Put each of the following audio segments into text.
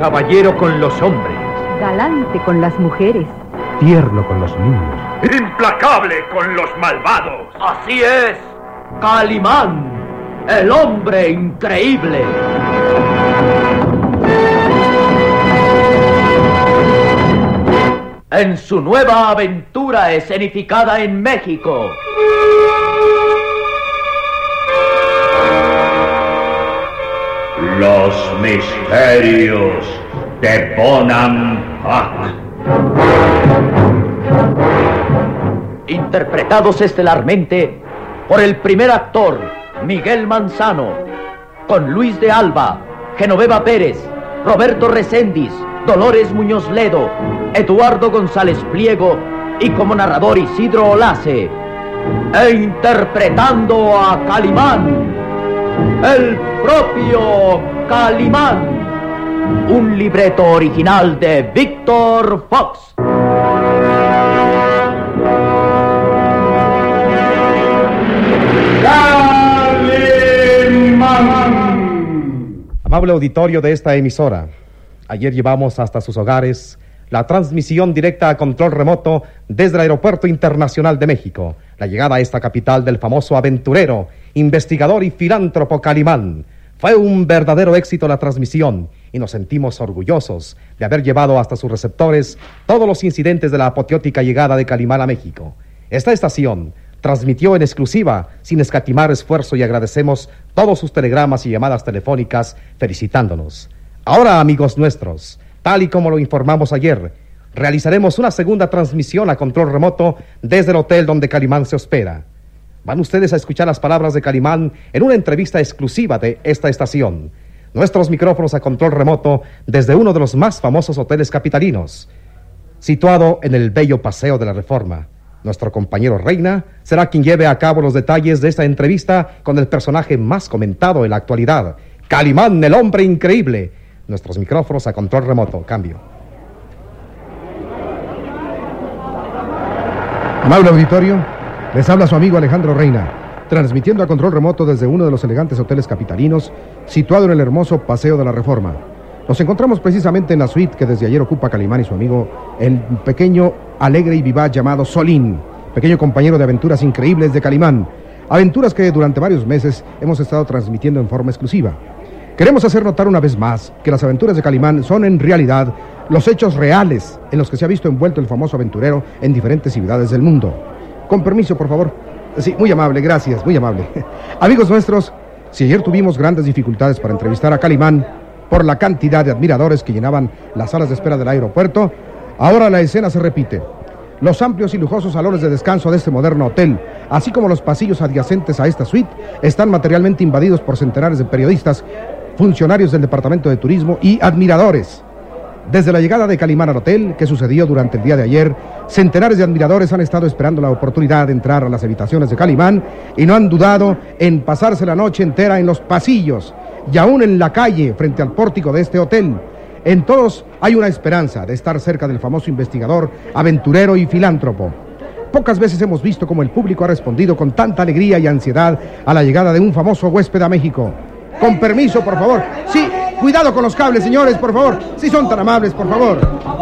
Caballero con los hombres. Galante con las mujeres. Tierno con los niños. Implacable con los malvados. Así es, Calimán, el hombre increíble. En su nueva aventura escenificada en México. Los misterios de Bonampak. Interpretados estelarmente por el primer actor, Miguel Manzano, con Luis de Alba, Genoveva Pérez, Roberto Reséndiz, Dolores Muñoz Ledo, Eduardo González Pliego y como narrador Isidro Olace. E interpretando a Calimán, el propio Calimán. Un libreto original de Víctor Fox. Amable auditorio de esta emisora, ayer llevamos hasta sus hogares la transmisión directa a control remoto desde el Aeropuerto Internacional de México, la llegada a esta capital del famoso aventurero, investigador y filántropo Calimán. Fue un verdadero éxito la transmisión y nos sentimos orgullosos de haber llevado hasta sus receptores todos los incidentes de la apoteótica llegada de Calimán a México. Esta estación transmitió en exclusiva, sin escatimar esfuerzo, y agradecemos todos sus telegramas y llamadas telefónicas felicitándonos. Ahora, amigos nuestros, tal y como lo informamos ayer, realizaremos una segunda transmisión a control remoto desde el hotel donde Calimán se hospeda. Van ustedes a escuchar las palabras de Calimán en una entrevista exclusiva de esta estación. Nuestros micrófonos a control remoto desde uno de los más famosos hoteles capitalinos, situado en el bello Paseo de la Reforma. Nuestro compañero Reina será quien lleve a cabo los detalles de esta entrevista con el personaje más comentado en la actualidad, Calimán, el hombre increíble. Nuestros micrófonos a control remoto. Cambio. Amable auditorio, les habla su amigo Alejandro Reina, transmitiendo a control remoto desde uno de los elegantes hoteles capitalinos, situado en el hermoso Paseo de la Reforma. Nos encontramos precisamente en la suite que desde ayer ocupa Calimán y su amigo, el pequeño, alegre y vivaz llamado Solín, pequeño compañero de aventuras increíbles de Calimán, aventuras que durante varios meses hemos estado transmitiendo en forma exclusiva. Queremos hacer notar una vez más que las aventuras de Calimán son en realidad los hechos reales en los que se ha visto envuelto el famoso aventurero en diferentes ciudades del mundo. Con permiso, por favor. Sí, muy amable, gracias, muy amable. Amigos nuestros, si ayer tuvimos grandes dificultades para entrevistar a Calimán por la cantidad de admiradores que llenaban las salas de espera del aeropuerto, ahora la escena se repite. Los amplios y lujosos salones de descanso de este moderno hotel, así como los pasillos adyacentes a esta suite, están materialmente invadidos por centenares de periodistas, funcionarios del Departamento de Turismo y admiradores. Desde la llegada de Calimán al hotel, que sucedió durante el día de ayer, centenares de admiradores han estado esperando la oportunidad de entrar a las habitaciones de Calimán y no han dudado en pasarse la noche entera en los pasillos y aún en la calle frente al pórtico de este hotel. En todos hay una esperanza de estar cerca del famoso investigador, aventurero y filántropo. Pocas veces hemos visto cómo el público ha respondido con tanta alegría y ansiedad a la llegada de un famoso huésped a México. Con permiso, por favor. Sí, cuidado con los cables, señores, por favor. Si son tan amables, por favor.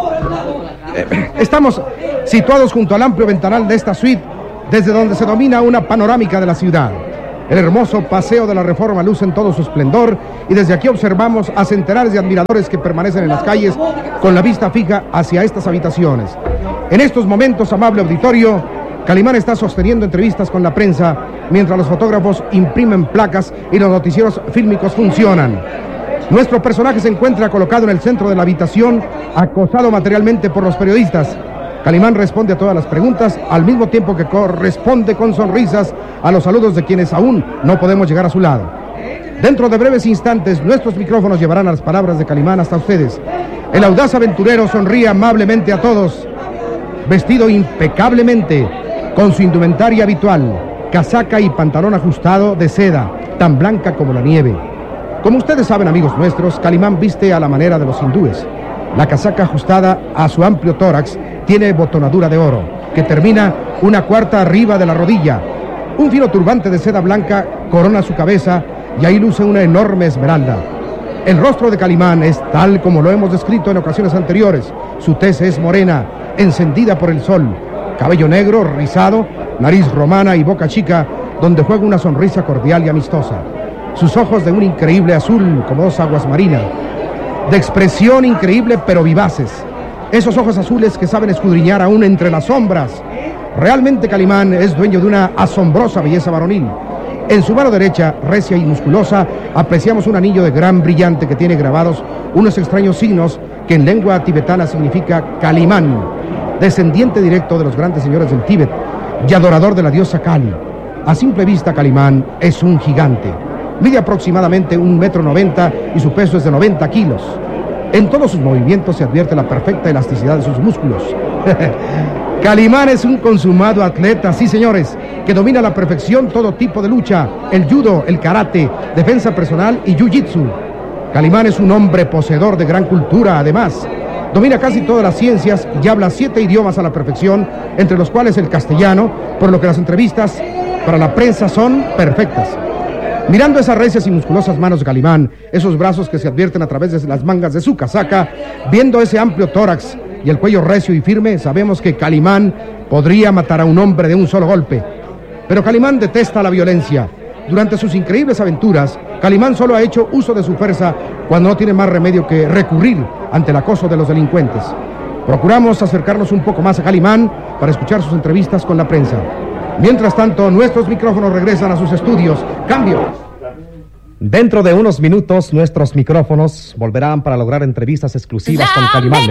Estamos situados junto al amplio ventanal de esta suite, desde donde se domina una panorámica de la ciudad. El hermoso Paseo de la Reforma luce en todo su esplendor y desde aquí observamos a centenares de admiradores que permanecen en las calles con la vista fija hacia estas habitaciones. En estos momentos, amable auditorio, Calimán está sosteniendo entrevistas con la prensa mientras los fotógrafos imprimen placas y los noticieros fílmicos funcionan. Nuestro personaje se encuentra colocado en el centro de la habitación, acosado materialmente por los periodistas. Calimán responde a todas las preguntas, al mismo tiempo que corresponde con sonrisas a los saludos de quienes aún no podemos llegar a su lado. Dentro de breves instantes, nuestros micrófonos llevarán las palabras de Calimán hasta ustedes. El audaz aventurero sonríe amablemente a todos, vestido impecablemente, con su indumentaria habitual, casaca y pantalón ajustado de seda, tan blanca como la nieve. Como ustedes saben, amigos nuestros, Calimán viste a la manera de los hindúes. La casaca ajustada a su amplio tórax tiene botonadura de oro, que termina una cuarta arriba de la rodilla. Un fino turbante de seda blanca corona su cabeza y ahí luce una enorme esmeralda. El rostro de Calimán es tal como lo hemos descrito en ocasiones anteriores. Su tez es morena, encendida por el sol, cabello negro, rizado, nariz romana y boca chica, donde juega una sonrisa cordial y amistosa. Sus ojos de un increíble azul, como dos aguas marinas, de expresión increíble pero vivaces. Esos ojos azules que saben escudriñar aún entre las sombras. Realmente Calimán es dueño de una asombrosa belleza varonil. En su mano derecha, recia y musculosa, apreciamos un anillo de gran brillante que tiene grabados unos extraños signos que en lengua tibetana significa Calimán, descendiente directo de los grandes señores del Tíbet y adorador de la diosa Kali. A simple vista, Calimán es un gigante. Mide aproximadamente 1,90 m y su peso es de 90 kilos. En todos sus movimientos se advierte la perfecta elasticidad de sus músculos. Calimán es un consumado atleta, sí señores, que domina a la perfección todo tipo de lucha, el judo, el karate, defensa personal y jiu-jitsu. Calimán es un hombre poseedor de gran cultura, además. Domina casi todas las ciencias y habla 7 idiomas a la perfección, entre los cuales el castellano, por lo que las entrevistas para la prensa son perfectas. Mirando esas recias y musculosas manos de Calimán, esos brazos que se advierten a través de las mangas de su casaca, viendo ese amplio tórax y el cuello recio y firme, sabemos que Calimán podría matar a un hombre de un solo golpe. Pero Calimán detesta la violencia. Durante sus increíbles aventuras, Calimán solo ha hecho uso de su fuerza cuando no tiene más remedio que recurrir ante el acoso de los delincuentes. Procuramos acercarnos un poco más a Calimán para escuchar sus entrevistas con la prensa. Mientras tanto, nuestros micrófonos regresan a sus estudios. ¡Cambio! Dentro de unos minutos, nuestros micrófonos volverán para lograr entrevistas exclusivas con Calimán.